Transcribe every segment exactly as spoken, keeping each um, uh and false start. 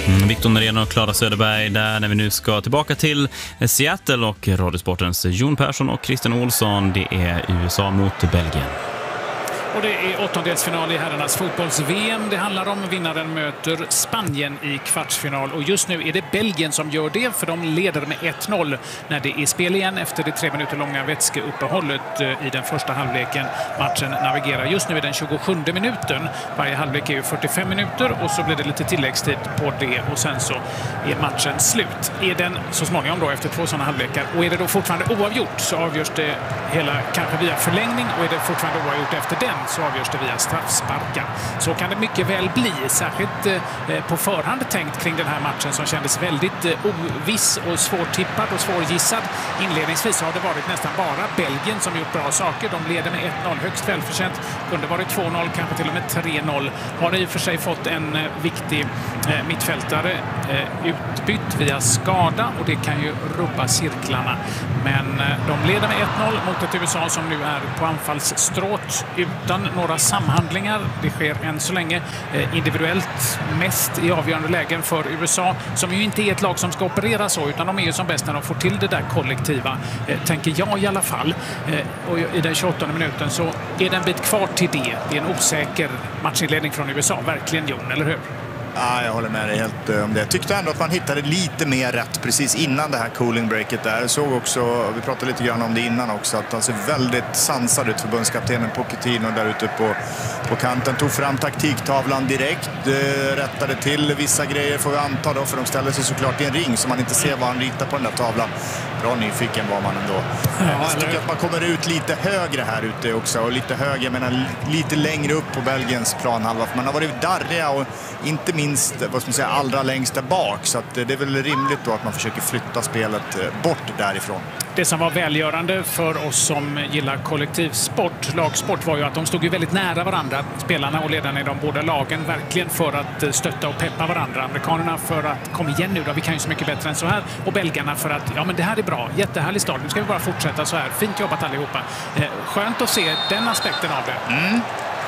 Mm, Victor Norén och Klara Söderberg där när vi nu ska tillbaka till Seattle och Radiosportens Jon Persson och Christian Olsson. Det är U S A mot Belgien. Och det är åttondelsfinal i herrarnas fotbolls-V M. Det handlar om vinnaren möter Spanien i kvartsfinal. Och just nu är det Belgien som gör det, för de leder med ett noll när det är spel igen efter det tre minuter långa vätskeuppehållet i den första halvleken. Matchen navigerar just nu i den tjugosjunde minuten. Varje halvlek är ju fyrtiofem minuter och så blir det lite tilläggstid på det och sen så är matchen slut. Är den så småningom då efter två sådana halvlekar och är det då fortfarande oavgjort så avgörs det hela kanske via förlängning, och är det fortfarande oavgjort efter den så avgörs det via straffsparkar. Så kan det mycket väl bli, särskilt eh, på förhand tänkt kring den här matchen som kändes väldigt eh, oviss och svårtippad och svårgissad. Inledningsvis har det varit nästan bara Belgien som gjort bra saker. De leder med ett noll högst välförtjänt. Kunde varit två noll, kanske till och med tre noll. Har i och för sig fått en eh, viktig eh, mittfältare eh, utbytt via skada, och det kan ju rubba cirklarna. Men eh, de leder med ett noll mot ett U S A som nu är på anfallsstråt utan några samhandlingar. Det sker än så länge eh, individuellt mest i avgörande lägen för U S A, som ju inte är ett lag som ska operera så, utan de är ju som bäst när de får till det där kollektiva, eh, tänker jag i alla fall. Eh, och i den tjugoåttonde minuten så är det en bit kvar till det. Det är en osäker matchinledning från U S A, verkligen, Jon, eller hur? Ja, jag håller med dig helt om det. Jag tyckte ändå att man hittade lite mer rätt precis innan det här cooling breaket där. Jag såg också, vi pratade lite grann om det innan också, att han ser väldigt sansad ut, förbundskaptenen Pochettino där ute på, på kanten. Tog fram taktiktavlan direkt, eh, rättade till vissa grejer får vi anta då, för de ställer sig såklart i en ring så man inte ser vad han ritar på den där tavlan. Bra nyfiken var man ändå. Ja, jag tycker att man kommer ut lite högre här ute också, och lite högre, men lite längre upp på Belgiens planhalva. För man har varit darriga och inte minst, vad ska man säga, allra längst där bak. Så att det är väl rimligt då att man försöker flytta spelet bort därifrån. Det som var välgörande för oss som gillar kollektivsport, lagsport, var ju att de stod ju väldigt nära varandra, spelarna och ledarna i de båda lagen, verkligen för att stötta och peppa varandra. Amerikanerna för att kom igen nu då, vi kan ju så mycket bättre än så här, och belgarna för att ja men det här är bra, jättehärlig start, nu ska vi bara fortsätta så här, fint jobbat allihopa. Eh, skönt att se den aspekten av det. Mm.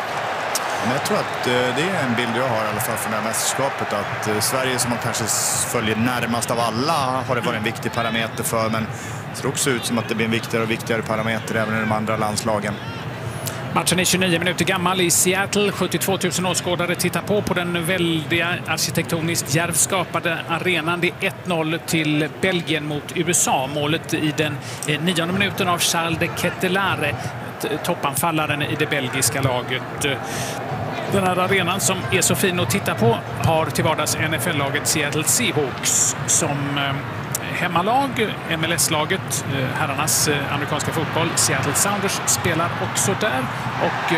Men jag tror att det är en bild jag har i alla fall från det här mästerskapet, att Sverige som man kanske följer närmast av alla har det varit en viktig parameter för, men det ser också ut som att det blir en viktigare och viktigare parameter även i de andra landslagen. Matchen är tjugonio minuter gammal i Seattle. sjuttiotvå tusen åskådare tittar på på den väldiga arkitektoniskt djärvskapade arenan. Det är ett noll till Belgien mot U S A. Målet i den nionde minuten av Charles de Kettelare, toppanfallaren i det belgiska laget. Den här arenan som är så fin att titta på har till vardags N F L-laget Seattle Seahawks som hemmalag. M L S-laget, herrarnas amerikanska fotboll, Seattle Sounders, spelar också där. Och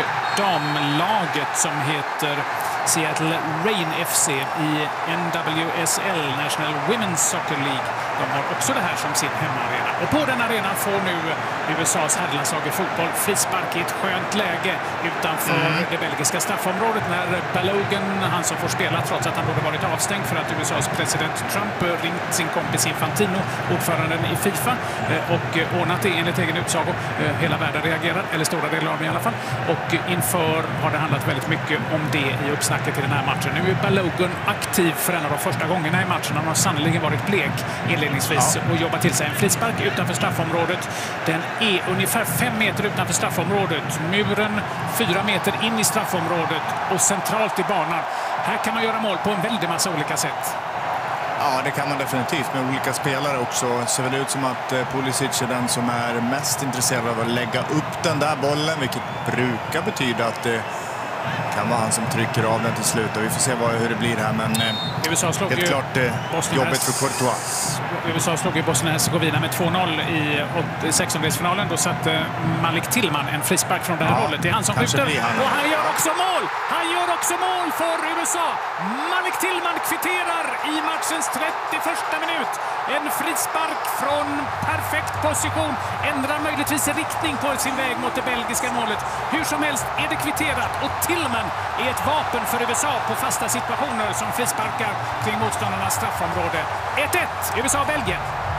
damlaget som heter Seattle Reign F C i N W S L, National Women's Soccer League. De har också det här som sin hemmaarena. Och på den arenan får nu U S A:s herrlandslag i fotboll frispark i ett skönt läge utanför mm. det belgiska straffområdet när Balogun, han som får spela trots att han borde varit avstängd för att U S A:s president Trump ringt sin kompis Infantino, ordföranden i FIFA, och ordnat det enligt egen utsago. Hela världen reagerar, eller stora delar av det i alla fall. Och inför har det handlat väldigt mycket om det i uppsnacket i den här matchen. Nu är Balogun aktiv för en av de första gångerna i matchen. Han har sannolikt varit blek inledningsvis ja. och jobbat till sig en frispark utanför straffområdet. Den är ungefär fem meter utanför straffområdet. Muren fyra meter in i straffområdet och centralt i banan. Här kan man göra mål på en väldig massa olika sätt. Ja, det kan man definitivt med olika spelare också. Det ser väl ut som att Pulisic är den som är mest intresserad av att lägga upp den där bollen, vilket brukar betyda att det kan vara han som trycker av den till slut. Och vi får se vad, hur det blir här, men U S A slog helt ju klart jobbigt för Courtois. U S A slog ju Bosnien-Hercegovina med två noll i sextondelsfinalen. Då satte Malik Tillman en frispark från det här ja, hållet. Det är han som skjuter. Och han gör också mål! Han gör också mål för U S A. Malik Tillman kvitterar i matchens trettioförsta minut. En frispark från perfekt position. Ändrar möjligtvis riktning på sin väg mot det belgiska målet. Hur som helst är det kvitterat, och Tillman är ett vapen för U S A på fasta situationer som frisparkar kring motståndarnas straffområde. ett ett, U S A-Belgien.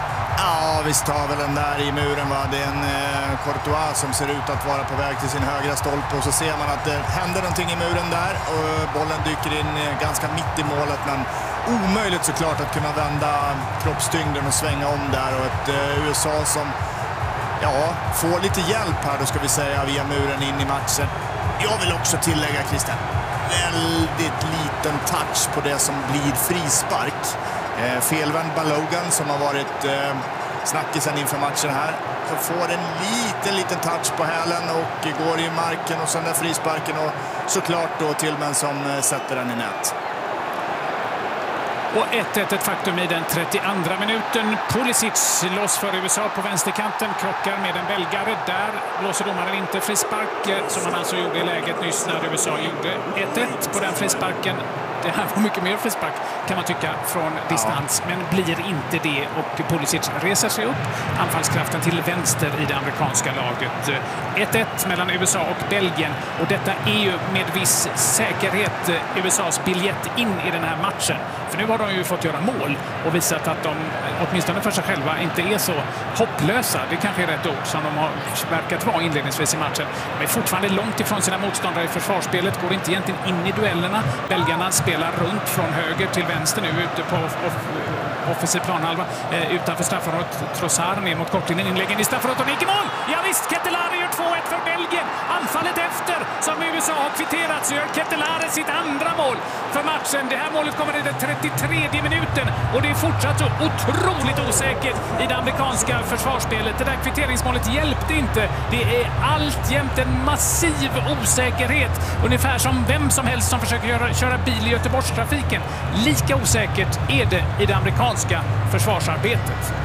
Ja, visst har väl den där i muren, va? Det är en eh, Courtois som ser ut att vara på väg till sin högra stolpe, och så ser man att det händer någonting i muren där och bollen dyker in eh, ganska mitt i målet, men omöjligt såklart att kunna vända kroppstyngden och svänga om där. Och ett eh, U S A som ja, får lite hjälp här då ska vi säga via muren in i matchen. Jag vill också tillägga, Christian, väldigt liten touch på det som blir frispark. Eh, felvänd Balogan som har varit eh, snackisen inför matchen här. Så får en liten, liten touch på hälen och går i marken och sen där frisparken och såklart då Tillman som eh, sätter den i nät. Och ett ett ett faktum i den trettioandra minuten. Pulisic loss för U S A på vänsterkanten. Krockar med en belgare. Där blåser domaren inte frispark som han alltså gjorde i läget nyss när U S A gjorde ett ett på den frisparken. Det här var mycket mer frispark kan man tycka från distans, ja. Men blir inte det och Pulisic reser sig upp. Anfallskraften till vänster i det amerikanska laget. ett ett mellan U S A och Belgien och detta är ju med viss säkerhet U S A:s biljett in i den här matchen. För nu har de ju fått göra mål och visat att de åtminstone för sig själva inte är så hopplösa. Det kanske är rätt ord som de har verkat vara inledningsvis i matchen. De är fortfarande långt ifrån sina motståndare i försvarsspelet, går inte egentligen in i duellerna. Belgarna spelar runt från höger till vänster nu ute på off off offensiv planhalva eh, utanför straffområdet. Trossard ner mot kortlinjen, inläggen i straffområdet och nick mål! Ja visst, Ketelare gör två ett för Belgien. Anfallet efter som U S A har kvitterat så gör Ketelare sitt andra mål för matchen. Det här målet kommer i den trettiotredje minuten och det är fortsatt så otroligt osäkert i det amerikanska försvarsspelet. Det där kvitteringsmålet hjälpte inte. Det är alltjämt en massiv osäkerhet. Ungefär som vem som helst som försöker göra, köra bil i Göteborgstrafiken. Lika osäkert är det i det amerikanska försvarsarbetet.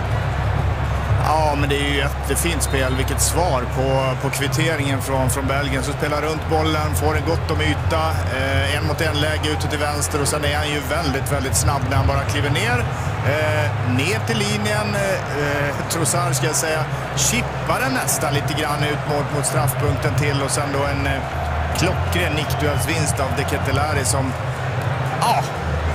Ja, men det är ju jättefint spel. Vilket svar på, på kvitteringen från, från Belgien. Så spelar runt bollen, får en gott om yta. Eh, en mot en läge ute till vänster och sen är han ju väldigt, väldigt snabb när han bara kliver ner. Eh, ner till linjen. Eh, Trossard ska jag säga. Chippar den nästan lite grann ut mot, mot straffpunkten till och sen då en eh, klockren nickduellsvinst av De Ketelare som ja,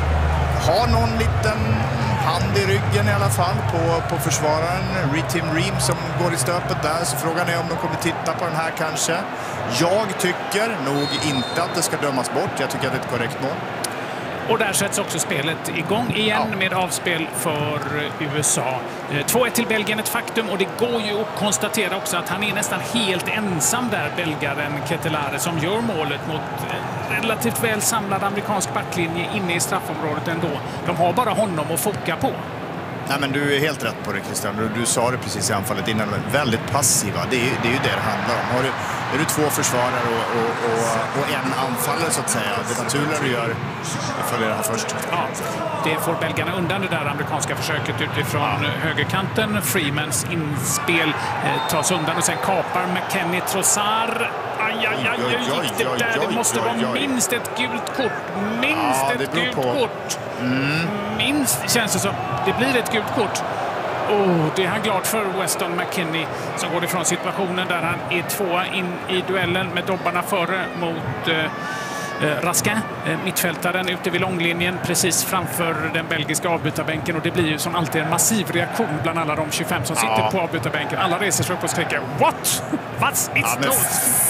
har någon liten hand i ryggen i alla fall på, på försvararen Tim Ream som går i stöpet där, så frågan är om de kommer titta på den här kanske. Jag tycker nog inte att det ska dömas bort. Jag tycker att det är ett korrekt mål. Och där sätts också spelet igång igen ja. med avspel för U S A. två ett till Belgien, ett faktum, och det går ju att konstatera också att han är nästan helt ensam där, belgaren Ketelare, som gör målet mot relativt väl samlad amerikansk backlinje inne i straffområdet ändå. De har bara honom att foka på. Nej, men du är helt rätt på det, Christian. Du, du sa det precis i anfallet innan, men väldigt passiva. Det är, det är ju det det handlar om. Har du, är du två försvarare och, och, och, och en anfallare så att säga, det naturliga du gör, jag följer det här först. Ja, det får belgarna undan det där amerikanska försöket utifrån ja. högerkanten. Freemans inspel eh, tas undan och sen kapar McKennie Trossard. Aj, aj, aj, hur gick det där? Det måste vara minst ett gult kort. Minst ja, ett gult på. kort. Mm. Minst känns det som. Det blir ett gult kort. Oh, det är han glad för, Weston McKennie, som går ifrån situationen där han är tvåa in i duellen med dobbarna före mot eh, Raskin, eh, mittfältaren ute vid långlinjen precis framför den belgiska avbytarbänken, och det blir ju som alltid en massiv reaktion bland alla de tjugofem som sitter ja. på avbytarbänken. Alla reser sig upp och skriker what? What's it's ja,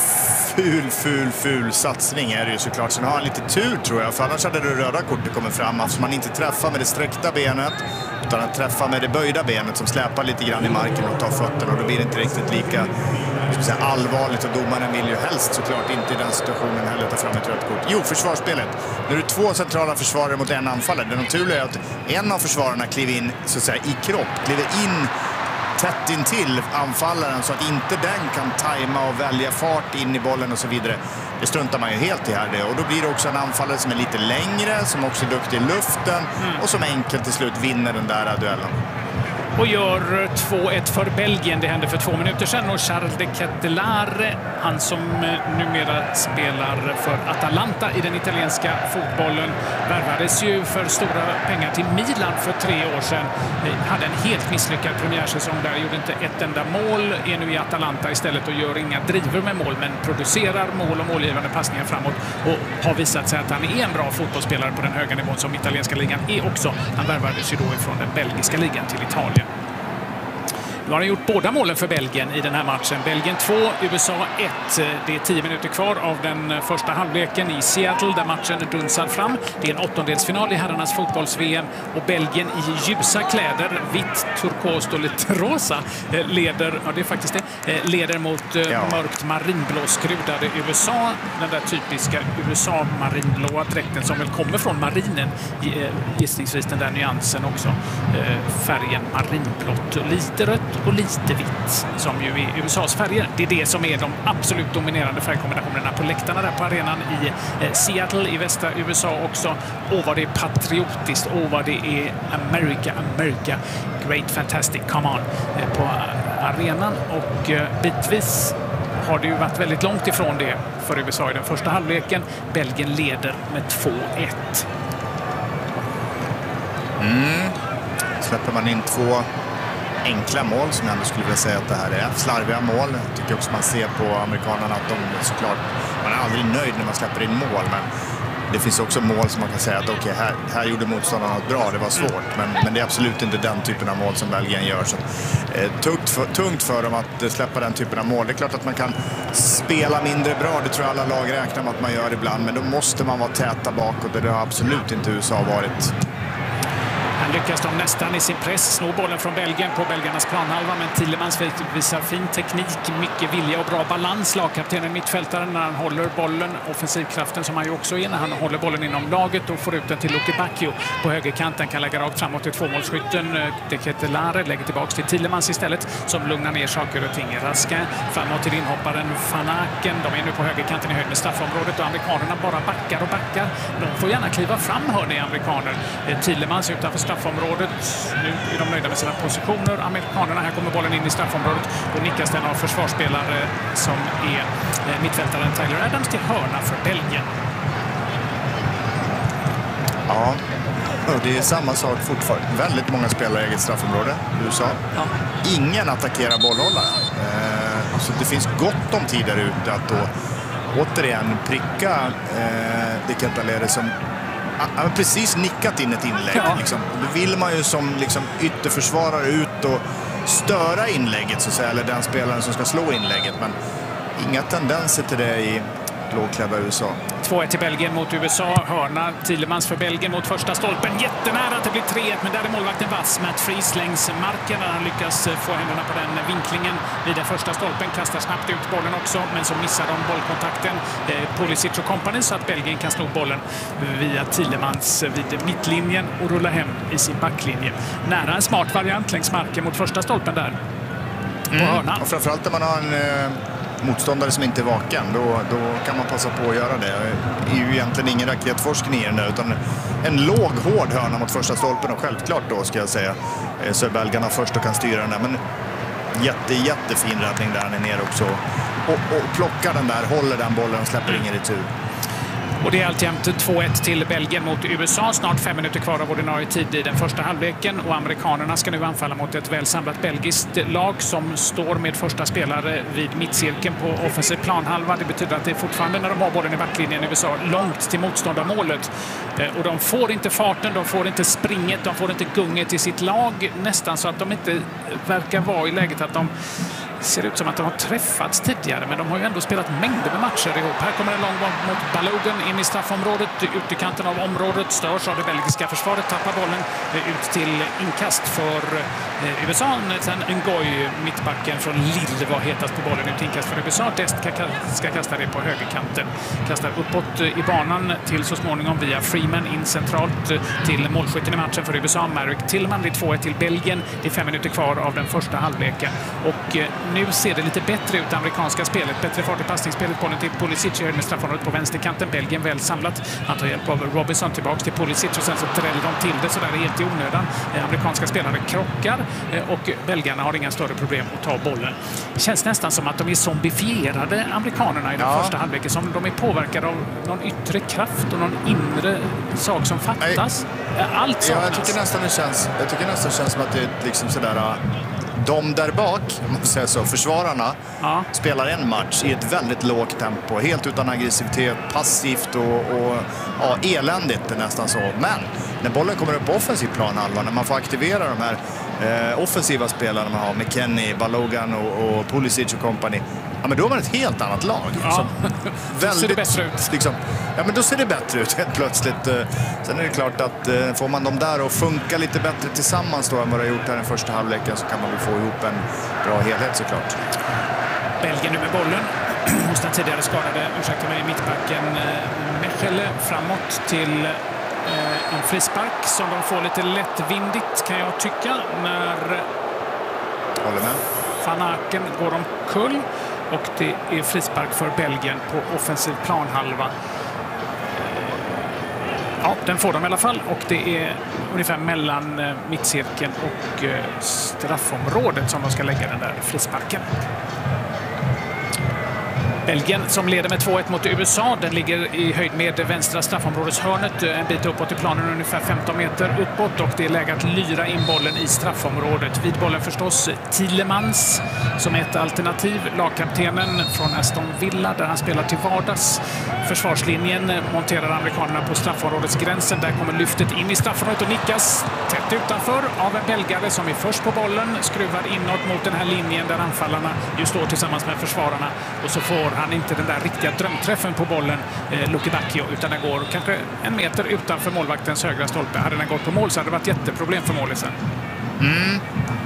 Ful, ful, ful satsning är det ju såklart. Sen har han lite tur tror jag, för annars hade det röda kortet kommit fram. Alltså man inte träffar med det sträckta benet utan att träffa med det böjda benet som släpar lite grann i marken och tar fötterna, och då blir det inte riktigt lika säga, allvarligt, och domaren vill ju helst såklart inte i den situationen heller ta fram ett rött kort. Jo, försvarsspelet. Nu är det två centrala försvarare mot en anfallare. Det naturliga är att en av försvararna kliver in så att säga i kropp, kliver in tätt in till anfallaren så att inte den kan tajma och välja fart in i bollen och så vidare. Det struntar man ju helt i här det. Och då blir det också en anfallare som är lite längre, som också är duktig i luften mm. och som enkelt till slut vinner den där duellen. Och gör två ett för Belgien. Det hände för två minuter sedan, och Charles de Ketelare, han som numera spelar för Atalanta i den italienska fotbollen, värvades ju för stora pengar till Milan för tre år sedan. Hade en helt misslyckad premiärsäsong där, gjorde inte ett enda mål, är nu i Atalanta istället och gör inga driver med mål, men producerar mål och målgivande passningar framåt och har visat sig att han är en bra fotbollsspelare på den höga nivån som italienska ligan är också. Han värvades ju då ifrån den belgiska ligan till Italien. Nu har han gjort båda målen för Belgien i den här matchen. Belgien två, U S A ett. Det är tio minuter kvar av den första halvleken i Seattle där matchen dunsar fram. Det är en åttondelsfinal i herrarnas fotbolls-V M och Belgien i ljusa kläder, vitt, turkost och lite rosa, leder, ja det är faktiskt det, leder mot ja. mörkt marinblåskrudade U S A. Den där typiska U S A-marinblåa dräkten som väl kommer från marinen, gissningsvis den där nyansen också. Färgen marinblått, lite rött och lite vitt som ju är U S A:s färger. Det är det som är de absolut dominerande färgkombinationerna på läktarna där på arenan i Seattle i västra U S A också. Åh vad det är patriotiskt, åh vad det är America, America, great, fantastic, come on på arenan och bitvis har det ju varit väldigt långt ifrån det för U S A i den första halvleken. Belgien leder med två ett. Mm. Släpper man in två enkla mål som jag ändå skulle vilja säga att det här är slarviga mål. Jag tycker också man ser på amerikanerna att de såklart, man är aldrig nöjd när man släpper in mål, men det finns också mål som man kan säga att okej, okay, här, här gjorde motståndarna något bra, det var svårt, men, men det är absolut inte den typen av mål som Belgien gör. Så, eh, tungt, för, tungt för dem att släppa den typen av mål. Det är klart att man kan spela mindre bra, det tror jag alla lag räknar med att man gör ibland, men då måste man vara täta bakåt och det har absolut inte U S A varit. Han lyckas de nästan i sin press snå bollen från Belgien på belgarnas planhalva, men Tillemans visar fin teknik, mycket vilja och bra balans. Lagkaptenen mittfältaren när han håller bollen, offensivkraften som han ju också är när han håller bollen inom laget och får ut den till Luke Bacchio på högerkanten, kan lägga rakt framåt till tvåmålsskytten. De Ketelaere lägger tillbaka till Tillemans istället som lugnar ner saker och ting. Raska framåt till inhopparen Van Aken. De är nu på högerkanten i höjd med straffområdet och amerikanerna bara backar och backar. De får gärna kliva fram, hör ni amerikaner. Tillemans utanför straffområdet. Nu är de nöjda med sina positioner. Amerikanerna, här kommer bollen in i straffområdet och nickas den av försvarsspelare som är mittfältaren Tyler Adams till hörna för Belgien. Ja, det är samma sak fortfarande. Väldigt många spelare i eget straffområde i U S A. Ja. Ingen attackerar bollhållaren. Eh, så det finns gott om tid där ute att då återigen pricka eh, De Ketelaere som han har precis nickat in ett inlägg. Ja. Liksom. Då vill man ju som liksom, ytterförsvarare ut och störa inlägget, så att säga, eller den spelaren som ska slå inlägget. Men inga tendenser till det i blåklädda U S A. två ett till Belgien mot U S A. Hörna Tillemans för Belgien mot första stolpen. Jättenära att det blir tre ett, men där är målvakten vass. Matt Freese längs marken när han lyckas få händerna på den vinklingen vid den första stolpen. Kastar snabbt ut bollen också, men så missar de bollkontakten. Eh, Pulisic och kompani så att Belgien kan slå bollen via Tillemans vid mittlinjen och rulla hem i sin backlinje. Nära en smart variant längs marken mot första stolpen där. På mm. hörnan. Och framförallt när man har en eh... motståndare som inte är vaken, då, då kan man passa på att göra det. Det är ju egentligen ingen raketforskning i den där, utan en låg, hård hörna mot första stolpen, och självklart då ska jag säga så är belgarna först och kan styra den där, men jätte, jättefin räddning där han är ner också och, och plockar den där, håller den bollen och släpper ingen retur. Och det är alltjämt två ett till Belgien mot U S A. Snart fem minuter kvar av ordinarie tid i den första halvleken. Och amerikanerna ska nu anfalla mot ett välsamlat belgiskt lag som står med första spelare vid mittcirkeln på offensiv planhalva. Det betyder att det är fortfarande när de har bollen i backlinjen i U S A långt till motståndarmålet. Och de får inte farten, de får inte springet, de får inte gunget i sitt lag. Nästan så att de inte verkar vara i läget att de ser ut som att de har träffats tidigare, men de har ju ändå spelat mängder med matcher ihop. Här kommer en lång boll mot Balogun in i straffområdet, ut i kanten av området, störs av det belgiska försvaret, tappar bollen ut till inkast för U S A. Sen Ngoy, mittbacken från Lille, var hetast på bollen, ut inkast för U S A. Dest ska kasta det på högerkanten. Kastar uppåt i banan till så småningom via Freeman in centralt till målskytten i matchen för U S A, Merrick Tillman. Det är två ett till Belgien. Det är fem minuter kvar av den första halvleken. Och nu ser det lite bättre ut, amerikanska spelet. Bättre fart i passningsspelet. Bollen till Pulisic med straffområdet på vänsterkanten. Belgien väl samlat. Han tar hjälp av Robinson tillbaka till Pulisic och sen så dräller de till det så där helt i onödan. Amerikanska spelare krockar och belgarna har inga större problem att ta bollen. Det känns nästan som att de är zombifierade, amerikanerna, i den ja. första halvleken. Som de är påverkade av någon yttre kraft och någon inre sak som fattas. Allt saknas. Ja, jag tycker nästan det känns, jag tycker nästan det känns som att det är liksom sådär... De där bak, om man säger så, försvararna, ja. spelar en match i ett väldigt lågt tempo, helt utan aggressivitet, passivt och, och ja, eländigt nästan så. Men när bollen kommer upp på offensiv planhalva, när man får aktivera de här eh, offensiva spelarna man har, McKennie, Balogun och, och Pulisic och company, ja, men då är man ett helt annat lag. Ja. Som väldigt, ser det bättre ut. Liksom, ja, men då ser det bättre ut helt plötsligt. Sen är det klart att eh, får man dem där och funka lite bättre tillsammans då än vad det har gjort här den första halvleken, så kan man väl få ihop en bra helhet såklart. Belgien nu med bollen hos den tidigare skadade, ursäkta mig, mittbacken Mechele framåt till eh, en frispark som de får lite lättvindigt, kan jag tycka, när Håller med. Van Aken går omkull, och det är frispark för Belgien på offensiv planhalva. Ja, den får de i alla fall, och det är ungefär mellan mittcirkeln och straffområdet som de ska lägga den där frisparken. Belgien som leder med två ett mot U S A. Den ligger i höjd med vänstra straffområdeshörnet, en bit uppåt i planen, ungefär femton meter uppåt, och det är läge att lyra in bollen i straffområdet. Vid bollen förstås Tielemans som är ett alternativ, lagkaptenen från Aston Villa där han spelar till vardags. Försvarslinjen monterar amerikanerna på straffområdesgränsen. Där kommer lyftet in i straffområdet och nickas tätt utanför av en belgare som är först på bollen, skruvar inåt mot den här linjen där anfallarna just står tillsammans med försvararna, och så får han inte den där riktiga drömträffen på bollen, eh, Luke Bacchio, utan den går kanske en meter utanför målvaktens högra stolpe. Hade den gått på mål så hade det varit jätteproblem för målisen. Mm.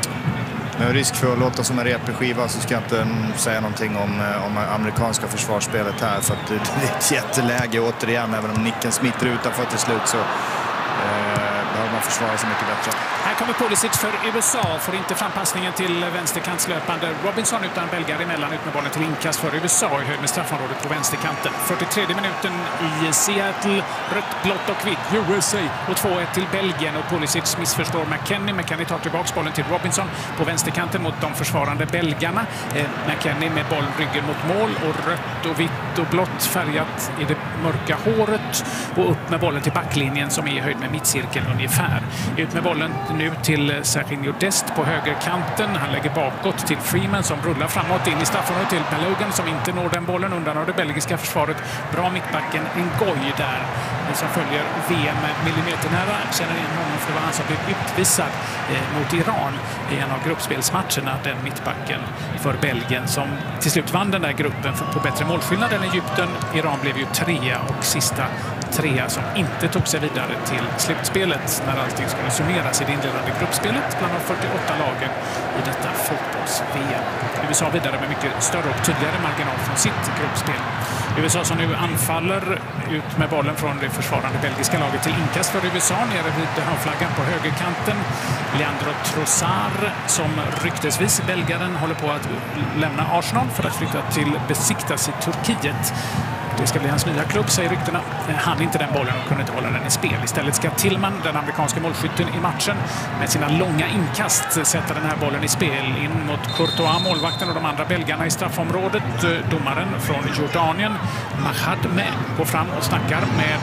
Med risk för att låta som en repig skiva så ska jag inte säga någonting om, om amerikanska försvarsspelet här, för att det, det är ett jätteläge återigen, även om nicken smiter utanför till slut så eh, behöver man försvara sig mycket bättre. Här kommer Pulisic för U S A, får inte fram passningen till vänsterkantslöpande Robinson utan belgare emellan, ut med bollen till inkast för U S A i höjd med straffområdet på vänsterkanten. fyrtiotredje minuten i Seattle, rött, blått och vitt, U S A, och två ett till Belgien, och Pulisic missförstår McKennie. McKennie tar tillbaka bollen till Robinson på vänsterkanten mot de försvarande belgarna. Eh, McKennie med boll ryggen mot mål, och rött och vitt och blått färgat i det mörka håret, och upp med bollen till backlinjen som är i höjd med mittcirkeln ungefär. Ut med bollen nu till Serginho Dest på högerkanten. Han lägger bakåt till Freeman som rullar framåt in i straffområdet till Balogun som inte når den bollen undan av det belgiska försvaret. Bra mittbacken Ngoy där som följer V M millimeternära. Känner igen honom för det var han som blev utvisad eh, mot Iran i en av gruppspelsmatcherna. Den mittbacken för Belgien som till slut vann den där gruppen för, på bättre målskillnad än Egypten. Iran blev ju trea och sista trea som inte tog sig vidare till slutspelet när allting skulle summeras i det inledande gruppspelet bland de fyrtioåtta lagen i detta fotbolls-V M. U S A vidare med mycket större och tydligare marginal från sitt gruppspel. U S A som nu anfaller ut med bollen från det försvarande belgiska laget till inkast för U S A nere vid hörnflaggan på högerkanten. Leandro Trossard som ryktesvis belgaren håller på att lämna Arsenal för att flytta till Besiktas i Turkiet. Det ska bli hans nya klubb, säger ryktena. Han inte den bollen och kunde inte hålla den i spel. Istället ska Tillman, den amerikanska målskytten i matchen, med sina långa inkast sätta den här bollen i spel in mot Courtois, målvakten, och de andra belgarna i straffområdet. Domaren från Jordanien, Mahadme, går fram och snackar med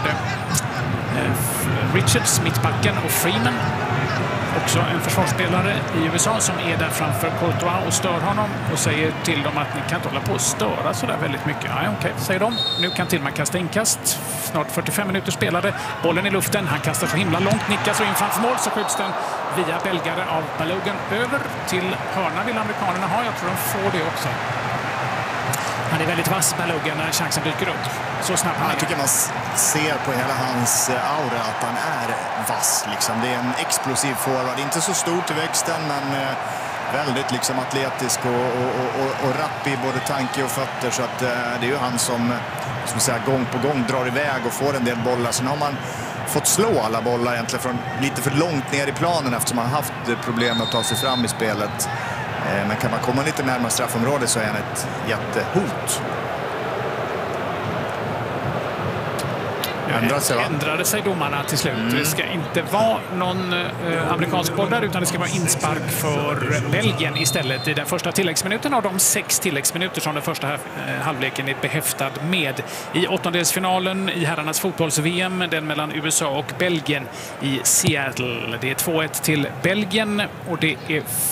Richards, mittbacken, och Freeman, också en försvarsspelare i U S A som är där framför Courtois och stör honom och säger till dem att ni kan inte hålla på och störa så där väldigt mycket. Ja, okej, okay, säger de. Nu kan Tillman kasta inkast. Snart fyrtiofem minuter spelade. Bollen i luften. Han kastar så himla långt. Nickas och in framför mål, så skjuts den via belgare av Balogun över till hörna vill amerikanerna ha. Jag tror de får det också. Han är väldigt vass, Balogun, när chansen dyker upp. Så snabbt han Jag tycker man ser på hela hans aura att han är vass. Liksom. Det är en explosiv forward. Inte så stor till växten, men väldigt liksom atletisk och, och, och, och rapp i både tanke och fötter. Så att, det är ju han som, som säga, gång på gång drar iväg och får en del bollar. Sen har man fått slå alla bollar egentligen från lite för långt ner i planen eftersom han haft problem att ta sig fram i spelet. Men kan man komma lite närmare straffområdet så är han ett jättehot. Ändrade sig, va? Ändrade sig domarna till slut. Mm. Det ska inte vara någon eh, amerikansk boll där, utan det ska vara inspark för Belgien istället i den första tilläggsminuten av de sex tilläggsminuter som den första eh, halvleken är behäftad med. I åttondelsfinalen i herrarnas fotbolls-V M, den mellan U S A och Belgien i Seattle. Det är två ett till Belgien och det är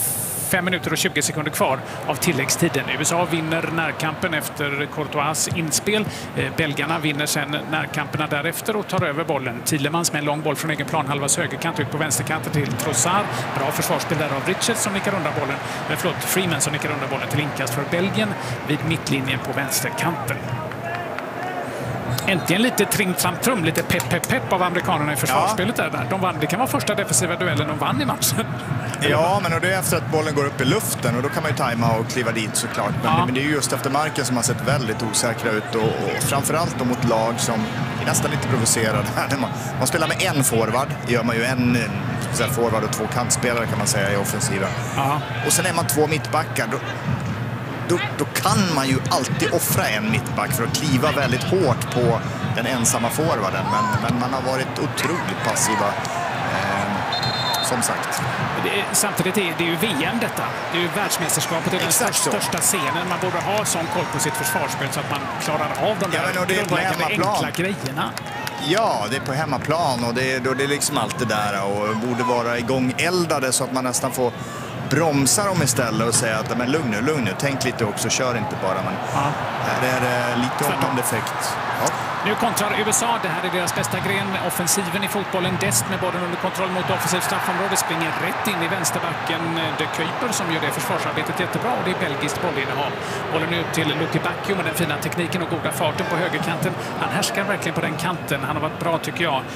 fem minuter och tjugo sekunder kvar av tilläggstiden. U S A vinner närkampen efter Courtois inspel. Belgarna vinner sen närkamperna därefter och tar över bollen. Thielemans med en lång boll från egen planhalvas högerkant ut på vänsterkanten till Trossard. Bra försvarsspel där av Richards som nickar undan bollen. Men förlåt, Freeman som nickar undan bollen till inkast för Belgien vid mittlinjen på vänsterkanten. Äntligen lite tring tram trum, lite pepp pepp pepp av amerikanerna i försvarsspelet. Ja. Där. De vann, det kan vara första defensiva duellen de vann i matchen. Ja, men och det är efter att bollen går upp i luften och då kan man ju tajma och kliva dit såklart. Men, ja. men det är ju just efter marken som har sett väldigt osäkra ut och, och framförallt då mot lag som är nästan lite provocerade. Man, man spelar med en forward, gör man ju en så här, forward och två kantspelare kan man säga i offensiven. Ja. Och sen är man två mittbackar. Då, Då, då kan man ju alltid offra en mittback för att kliva väldigt hårt på den ensamma forwarden. Men, men man har varit otroligt passiva, eh, som sagt. Det är, samtidigt är det ju V M detta. Det är ju världsmästerskapet, det är den största, största scenen. Man borde ha sån koll på sitt försvarsspel så att man klarar av de där ja, men det är grundläggande enkla grejerna. Ja, det är på hemmaplan och det är, då det är liksom allt det där och borde vara igång eldade så att man nästan får bromsa dem istället och säga att men lugn nu, lugn nu, tänk lite också, kör inte bara. Men ja. Här är det lite åttande effekt. Ja. Nu kontrar U S A, det här är deras bästa gren, offensiven i fotbollen. Dest med bollen under kontroll mot offensivt straffområde springer rätt in i vänsterbacken. De Kuiper som gör det försvarsarbetet jättebra och det är belgiskt bollinnehav. Bollen ut till Luki Bacchio med den fina tekniken och goda farten på högerkanten. Han härskar verkligen på den kanten. Han har varit bra tycker jag